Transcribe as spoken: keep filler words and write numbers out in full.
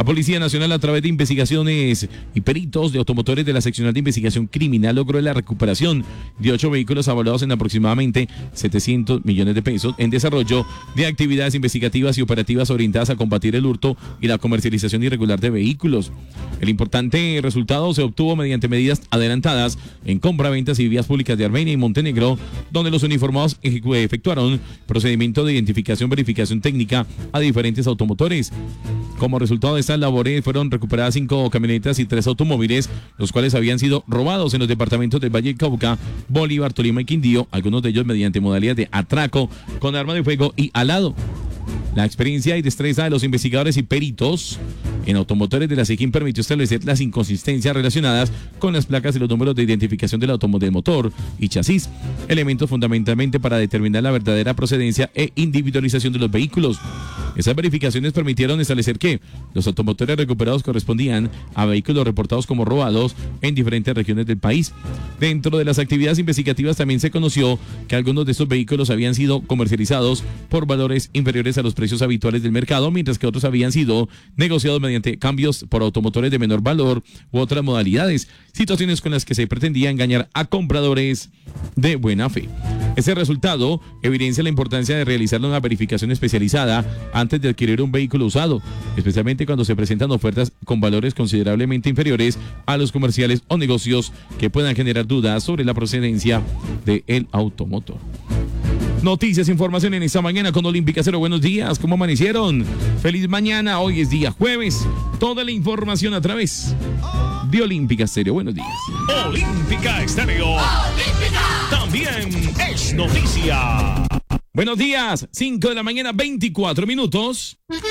La Policía Nacional, a través de investigaciones y peritos de automotores de la Seccional de Investigación Criminal, logró la recuperación de ocho vehículos avalados en aproximadamente setecientos millones de pesos en desarrollo de actividades investigativas y operativas orientadas a combatir el hurto y la comercialización irregular de vehículos. El importante resultado se obtuvo mediante medidas adelantadas en compraventas y vías públicas de Armenia y Montenegro, donde los uniformados efectuaron procedimiento de identificación, verificación técnica a diferentes automotores. Como resultado de estas labores fueron recuperadas cinco camionetas y tres automóviles, los cuales habían sido robados en los departamentos del Valle del Cauca, Bolívar, Tolima y Quindío, algunos de ellos mediante modalidad de atraco con arma de fuego y alado. La experiencia y destreza de los investigadores y peritos en automotores de la SIGIN permitió establecer las inconsistencias relacionadas con las placas y los números de identificación del automóvil, motor y chasis, elementos fundamentalmente para determinar la verdadera procedencia e individualización de los vehículos. Esas verificaciones permitieron establecer que los automotores recuperados correspondían a vehículos reportados como robados en diferentes regiones del país. Dentro de las actividades investigativas también se conoció que algunos de estos vehículos habían sido comercializados por valores inferiores a los precios habituales del mercado, mientras que otros habían sido negociados mediante cambios por automotores de menor valor u otras modalidades, situaciones con las que se pretendía engañar a compradores de buena fe. Ese resultado evidencia la importancia de realizar una verificación especializada antes de adquirir un vehículo usado, especialmente cuando se presentan ofertas con valores considerablemente inferiores a los comerciales o negocios que puedan generar dudas sobre la procedencia del automotor. Noticias, información en esta mañana con Olímpica Cero. Buenos días, ¿cómo amanecieron? Feliz mañana, hoy es día jueves. Toda la información a través de Olímpica Estéreo. Buenos días. Olímpica Estéreo. Olímpica. También es noticia. Buenos días, cinco de la mañana, veinticuatro minutos.